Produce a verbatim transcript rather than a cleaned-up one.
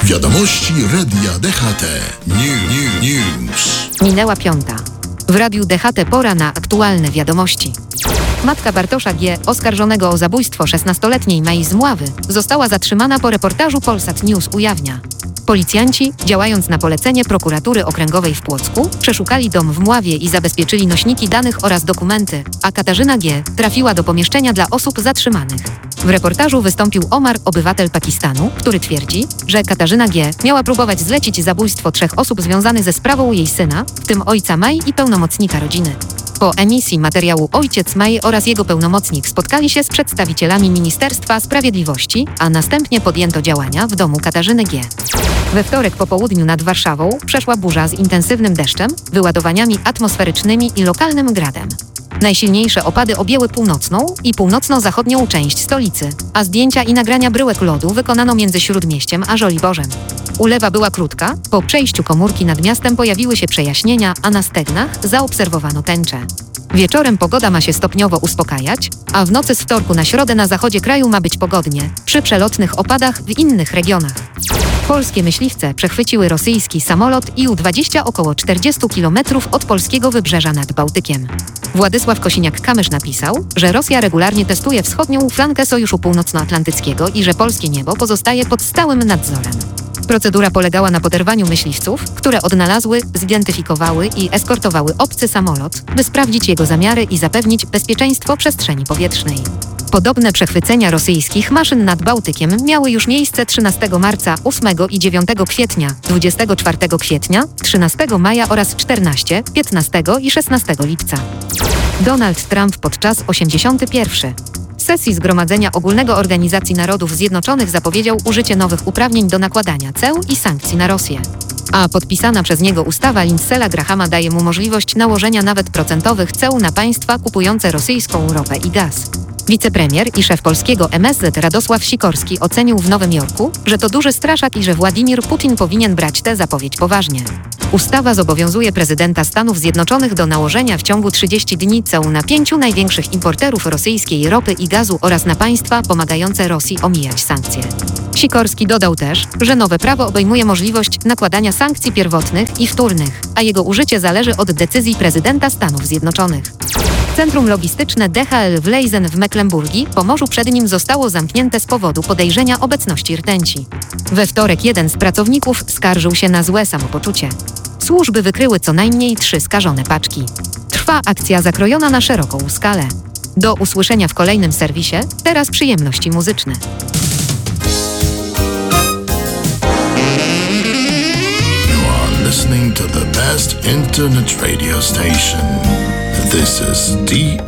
Wiadomości Radia D H T. New, new, news. Minęła piąta. W Radiu D H T pora na aktualne wiadomości. Matka Bartosza G., oskarżonego o zabójstwo szesnastoletniej Mai z Mławy, została zatrzymana po reportażu Polsat News ujawnia. Policjanci, działając na polecenie prokuratury okręgowej w Płocku, przeszukali dom w Mławie i zabezpieczyli nośniki danych oraz dokumenty, a Katarzyna G. trafiła do pomieszczenia dla osób zatrzymanych. W reportażu wystąpił Omar, obywatel Pakistanu, który twierdzi, że Katarzyna G. miała próbować zlecić zabójstwo trzech osób związanych ze sprawą jej syna, w tym ojca Mai i pełnomocnika rodziny. Po emisji materiału ojciec Mai oraz jego pełnomocnik spotkali się z przedstawicielami Ministerstwa Sprawiedliwości, a następnie podjęto działania w domu Katarzyny G. We wtorek po południu nad Warszawą przeszła burza z intensywnym deszczem, wyładowaniami atmosferycznymi i lokalnym gradem. Najsilniejsze opady objęły północną i północno-zachodnią część stolicy, a zdjęcia i nagrania bryłek lodu wykonano między Śródmieściem a Żoliborzem. Ulewa była krótka, po przejściu komórki nad miastem pojawiły się przejaśnienia, a na stegnach zaobserwowano tęczę. Wieczorem pogoda ma się stopniowo uspokajać, a w nocy z wtorku na środę na zachodzie kraju ma być pogodnie, przy przelotnych opadach w innych regionach. Polskie myśliwce przechwyciły rosyjski samolot I U dwadzieścia około czterdzieści kilometrów od polskiego wybrzeża nad Bałtykiem. Władysław Kosiniak-Kamysz napisał, że Rosja regularnie testuje wschodnią flankę Sojuszu Północnoatlantyckiego i że polskie niebo pozostaje pod stałym nadzorem. Procedura polegała na poderwaniu myśliwców, które odnalazły, zidentyfikowały i eskortowały obcy samolot, by sprawdzić jego zamiary i zapewnić bezpieczeństwo przestrzeni powietrznej. Podobne przechwycenia rosyjskich maszyn nad Bałtykiem miały już miejsce trzynastego marca, ósmego i dziewiątego kwietnia, dwudziestego czwartego kwietnia, trzynastego maja oraz czternastego, piętnastego i szesnastego lipca. Donald Trump podczas osiemdziesiątej pierwszej sesji Zgromadzenia Ogólnego Organizacji Narodów Zjednoczonych zapowiedział użycie nowych uprawnień do nakładania ceł i sankcji na Rosję. A podpisana przez niego ustawa Lindsey'a Grahama daje mu możliwość nałożenia nawet procentowych ceł na państwa kupujące rosyjską ropę i gaz. Wicepremier i szef polskiego M S Z Radosław Sikorski ocenił w Nowym Jorku, że to duży straszak i że Władimir Putin powinien brać tę zapowiedź poważnie. Ustawa zobowiązuje prezydenta Stanów Zjednoczonych do nałożenia w ciągu trzydziestu dni ceł na pięciu największych importerów rosyjskiej ropy i gazu oraz na państwa pomagające Rosji omijać sankcje. Sikorski dodał też, że nowe prawo obejmuje możliwość nakładania sankcji pierwotnych i wtórnych, a jego użycie zależy od decyzji prezydenta Stanów Zjednoczonych. Centrum logistyczne D H L w Leizen w Mecklenburgii, Pomorzu Przednim zostało zamknięte z powodu podejrzenia obecności rtęci. We wtorek jeden z pracowników skarżył się na złe samopoczucie. Służby wykryły co najmniej trzy skażone paczki. Trwa akcja zakrojona na szeroką skalę. Do usłyszenia w kolejnym serwisie, teraz przyjemności muzyczne. You are listening to the best internet radio station. This is D